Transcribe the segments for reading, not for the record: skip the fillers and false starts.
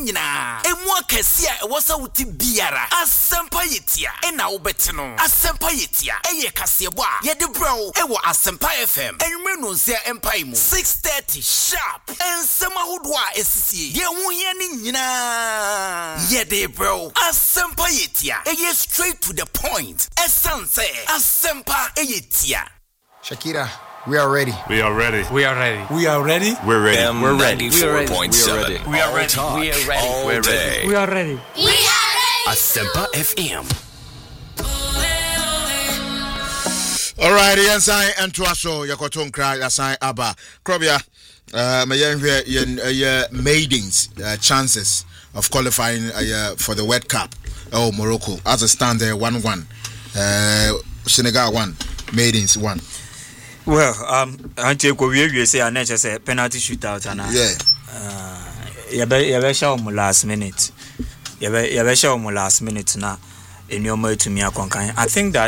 nyina emu akɛse a ɛwɔ sɛ wote biara Asempa Yetia ɛna wobɛte no Asempa Yetia ɛyɛ kaseɛbɔ a yɛde brɛw ɛwɔ Asempa FM ɛnwumere no nsia ɛmpa mu 6:30 sharp ɛnsɛm ahodoɔ a ɛsisie deɛ ho hia ne nyinaa yɛde brɛw Asempa Yetia ɛyɛ straight to the point ɛsan sɛ Asempa Yetia. Shakira, we are ready. We are ready. We are ready. We are ready. We're ready. We're ready. 94.7. We are ready. Talk We are ready. all We're day. ready. We are ready. We are ready. Asempa FM. All right, Yansai and Twaso, Yakoton Cry, Yasai Abba. Krobia, maidens, chances of qualifying for the World Cup. Oh, Morocco, as a stand there, 1-1. Senegal 1, maidens 1. Well, Auntie we say an say penalty shootout and you show last minute. You show last minute now in your way to me. I think that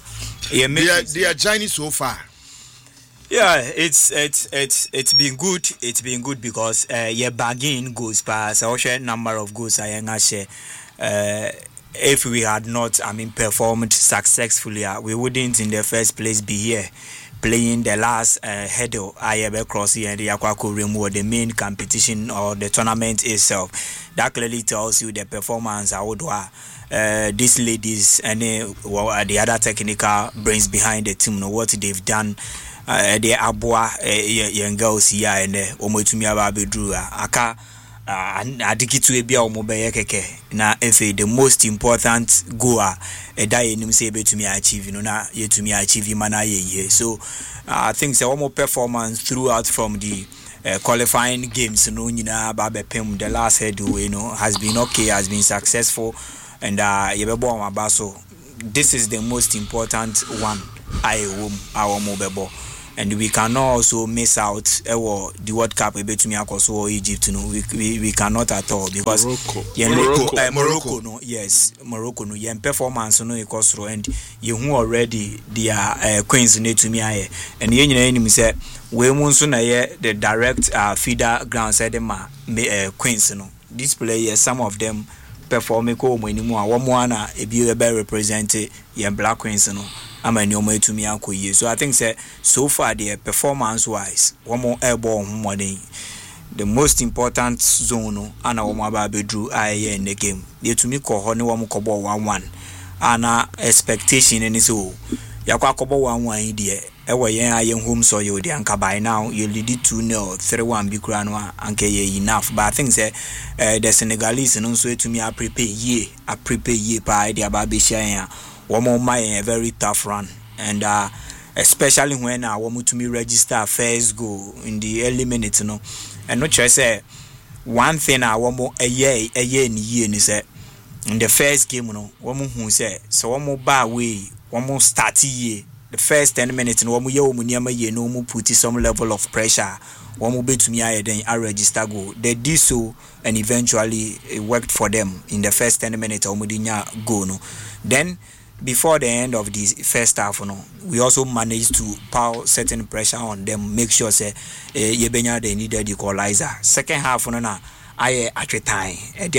they are Chinese so far. Yeah, it's been good. It's been good because your bargain goes past a number of goals I share. If we had not, performed successfully, we wouldn't in the first place be here playing the last hurdle across here and the Aquaco Rim, the main competition or the tournament itself. That clearly tells you the performance these ladies and the other technical brains behind the team, what they've done. The Abua young girls here and Omotumi Ababedru Aka. Adikitu ebia omobeye keke na efe the most important goal eda enim say betumi achieve na yetumi achieve mana ye. So I think say one more performance throughout from the qualifying games no nyina ba bepem the last head has been okay, has been successful, and yebebo amabaso. This is the most important one our mobile. And we cannot also miss out the World Cup between Akoso or Egypt. We cannot at all because Morocco. No, yes, Morocco. No, your performance no Ekosro and you who already their queens need to me and you enemy say we want to the direct feeder ground side queens. No, these players, some of them performing anymore. One more na be represent your black queens. No. So I think so far the performance wise one more airborne money the most important zone and a woman bedrew in the game they to me call honey one kobo 1-1 and expectation and so yakwa kobo 1-1 there home so you the by now you lead 2-0 3-1 bikranwa anke enough but I think the Senegalese and also to me I prepare ye pa idea about share one more a very tough run, and especially when I want to register first goal in the early minutes, and not just say one thing I want more a year and is in the first game, one more who say so one more bar way, one more start year, the first 10 minutes, and one more year no more put some level of pressure. One more bit to me, then I register goal. They did so, and eventually it worked for them in the first 10 minutes. Omudinya go no, then. Before the end of the first half, we also managed to put certain pressure on them, make sure say Yebenya they needed the equalizer. Second half, I at a time,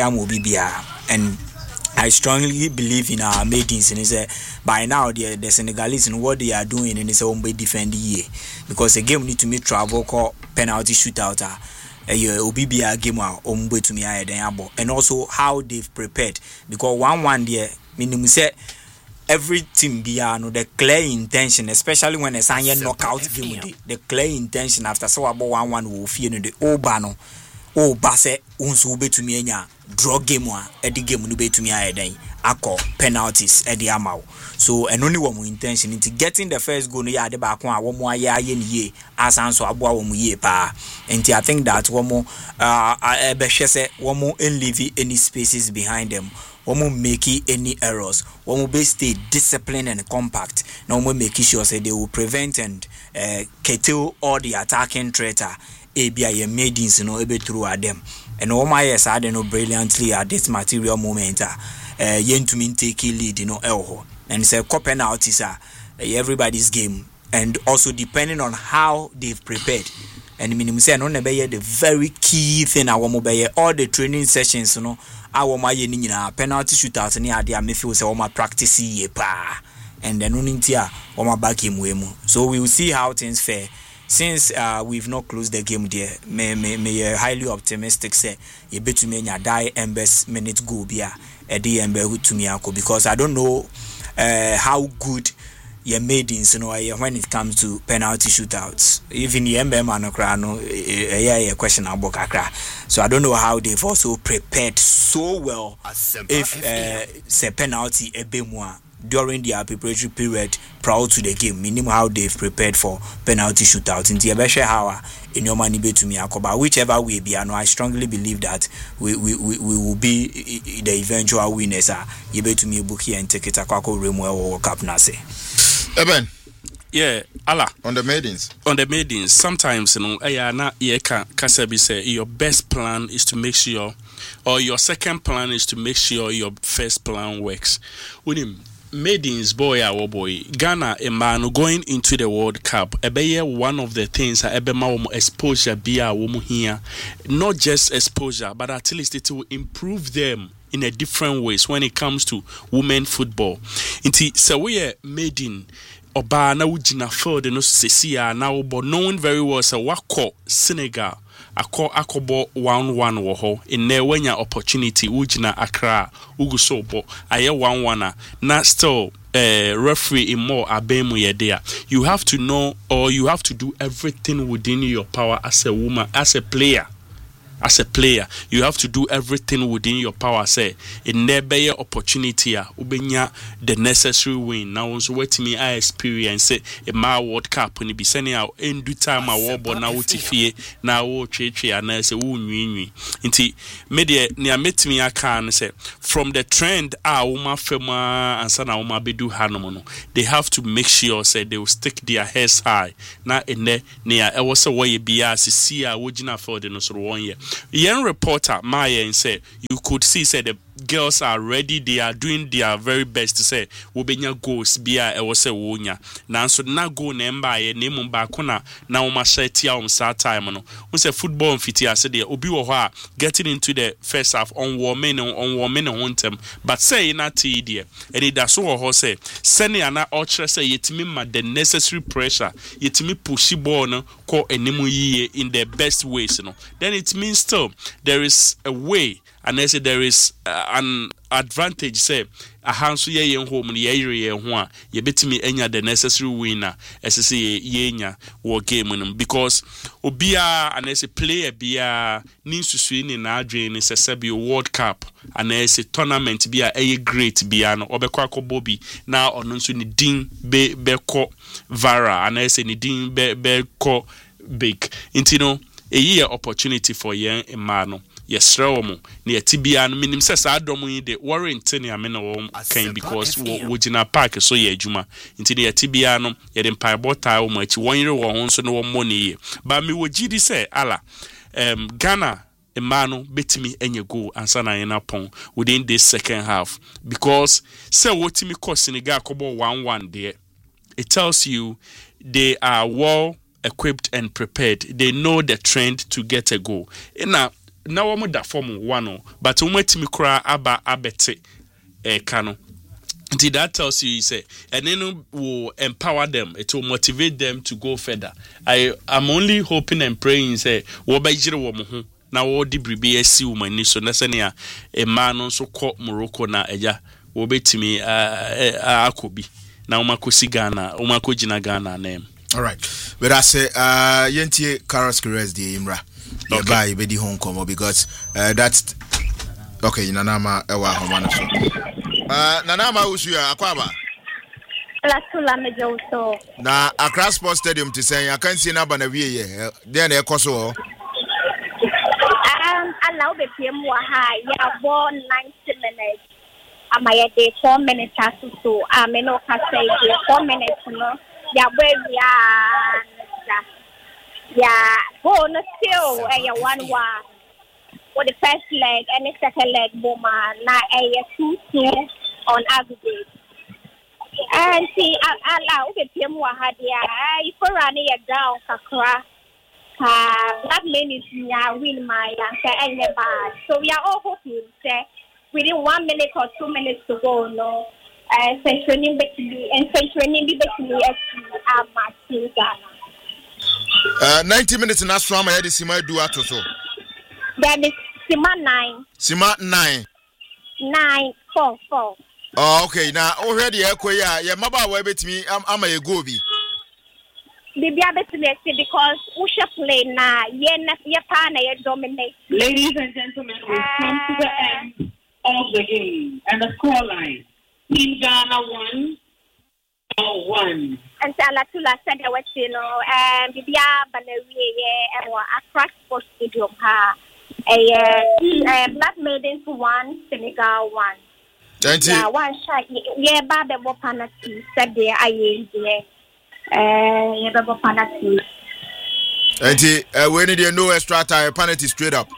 and I strongly believe in our maidens, and by now the Senegalese and what they are doing in his own way defend the because the game need to make travel call penalty shootout. Obibia game to me and also how they've prepared because 1-1 there minimum say. Every team the clear intention, especially when a sign knockout game, the clear intention after so about 1-1 will feel the old bano. Oh, Basse, unso be to me, draw game one, at the game, no be to me, ako penalties at the amount. So, and only one more intention into getting the first goal, the back one more year, as answer about 1 year pa. And I think that one more, one more leave any spaces behind them. One more making any errors. One more be stay disciplined and compact. No more making sure say they will prevent and curtail all the attacking threat. ABI maidens able through at them. And all my yes I don't know brilliantly at this material moment. Yen to mean take lead elho. And say penalties everybody's game. And also depending on how they've prepared. and minimum say no be the very key thing I want be all the training sessions no I want my penalty shootouts ni ade me feel say my practice ye pa and then unintia or my back him we mu. So we will see how things fare. Since we've not closed the game there, me highly optimistic say you bet to me die embers minute go be a ember who to me because I don't know how good your maidens when it comes to penalty shootouts. Even the ember man no question about kakra. So I don't know how they've also prepared so well if say penalty ebemwa during their preparatory period prior to the game, meaning how they've prepared for penalty shootout. In the how in your money to me, but whichever way be, I strongly believe that we will be the eventual winners. You bet to me book here and take it a Kwako Remo World Cup Nase. Eben. Yeah, Allah. On the maidens. Sometimes Kasabi say your best plan is to make sure, or your second plan is to make sure your first plan works. With him. Maidens boy our boy Ghana a man going into the World Cup ebeye one of the things ebema exposure be a woman here, not just exposure but at least it will improve them in a different ways when it comes to women football. Inti so we maiden oba na wugina field no sesia na obo known very well so wako Senegal akobo 1-1 wo ho in there when your opportunity wugina Accra uguso bo aye 1-1 na still referee in more abemu ye there. You have to know, or you have to do everything within your power as a woman, as a player. As a player, you have to do everything within your power. Say, in there be opportunity, ubenya the necessary win. Now, also wait me I experience it in my World Cup when you be sending out in due time. I war born now utifie now wo treachery and I say unwi. Inti media near met me I can say from the trend woman fema and sana woman bedu hanomono. They have to make sure say they will stick their heads high. Now in there near I was a way be as see a wojina for the no so 1 year. Young reporter Maya and said you could see said the girls are ready, they are doing their very best to say wobenya goals bia e wo se wonya nanso na go na mba ye na mu ba kona na wo ma shatia sa time no we say football mfiti ase de obi wo ho a getting into the first half on warming hontem but say na ti de and it so wo ho say sene ana ochre say yetimi ma the necessary pressure yetimi push ball no ko enimu yiye in the best ways no then it means still there is a way. And I say there is an advantage. Say a hands ye home ye yen ye bet me enya the necessary winner as I say yenya war game because obia and I say player bia needs to swing in our drain is a Serbia World Cup and I say tournament bia a great bia no obekwa Bobby now on so ni din be vara and I say ni din be ko big intino a year opportunity for yen emano. Yes, Romo, near Tibian, minim says I don't mean the warrant any ameno came because Wojina Park so ye Juma into the Tibiano, yet in Pibota, much 1 year or so no money. But me would GD say, Allah, Ghana, Emano, bet me and you go and sana in upon within this second half because say what me cost in a Gakobo 1-1 there. It tells you they are well equipped and prepared. They know the trend to get a goal. Now I'm that form one, but me cry aba abete kano. Until that tells you, say, and then will empower them. It will motivate them to go further. I'm only hoping and praying, say, what by Jiro woman now all the BSC woman so that's any a man so called Morocco na eja will be to me akobi. Now Makosi Ghana, Umako Jina Ghana name. All right, but I say, Yentie Karas Kures the Imra. Okay. Bedi home come because that's okay. Nanama ewa homana so. Nanama usu ya akwaba. La sula mejo so. Na Accra Sports Stadium to say I can't see na bana wie then e koso. Allow the PM wa high. Ya born 90 minutes. Amaya de 4 minutes so. Ameno ka say 4 minutes no. Ya we yeah, no still a 1-1 for the first leg and the second leg woman now a 2-2 on aggregate. And see allow the team wa hadia if running a down kakra That means we are win my and bad. So we are all hoping that within 1 minute or 2 minutes to go, no. Sanctioning between and sanctioning between our matching Ghana. 90 minutes in Aswama, I had Sima do at so. That is Sima 9. Sima 9. 9-4-4. Oh, okay. Now already, yeah, Maba will bet me. I'm a gobi. Because we should play now. Yeah, dominate. Ladies and gentlemen, we've come to the end of the game and the score line. Team Ghana 1-1. And Alatula said, I was, Bibia Banawi, and Accra Sports Stadium. Black Maidens 1, Senegal 1. Yeah, one shot. Yeah, Baba Bopanati said there, I yeah, Baba Panati. And when did you know extra time penalty straight up?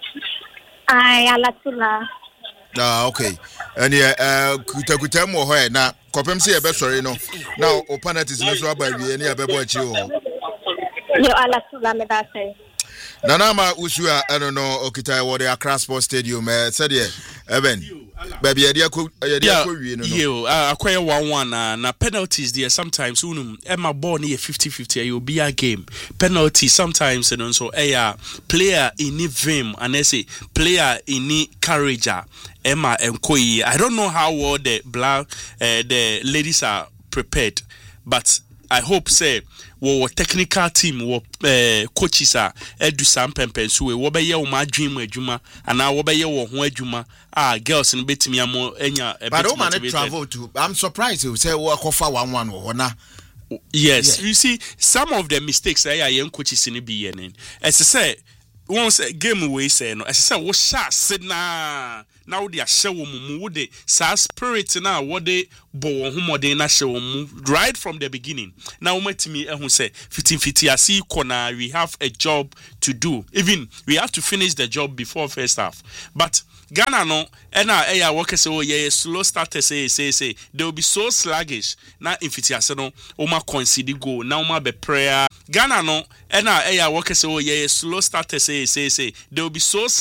Alatula. Okay. And yeah, Kutakutamo Hoy now, Copem say a best sorry no. Now, penalty is not by any other boy. You Alatula, me that say. Nanama Usua, I don't know, Okita, what they are Accra Sports Stadium, said yeah, Eben. Baby, I acquire 1-1 na penalties there sometimes Emma born here 50-50 you'll be a game penalty sometimes and also a player in the vim and I say player in the courage Emma and Koi. I don't know how well the ladies are prepared, but I hope say technical team coaches are do some pempensu we be ye o ma dream adwuma ana wo be ye wo ho adwuma girls no betimi amo enya but o man travel to. I'm surprised you say we offer 1-1 wo na. Yes, yeah. You see some of the mistakes young coaches in be yen as I say once game we say no as I say wo sha sit na now they are show mu de sa spirit na what they bo homode na show mu right from the beginning. Now metimi ehun say 15-50 asi corner we have a job to do. Even we have to finish the job before first half. But Ghana no ena work say oh yeah slow starter say they will be so sluggish na infitiase no o ma concede goal na o ma be prayer Ghana no ena work say oh yeah slow starter say they will be so